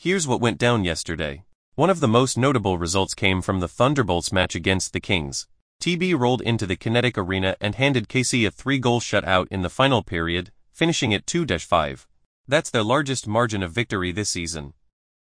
Here's what went down yesterday. One of the most notable results came from the Thunderbolts match against the Kings. TB rolled into the Kinetic Arena and handed KC a 3-goal shutout in the final period, finishing at 2-5. That's their largest margin of victory this season.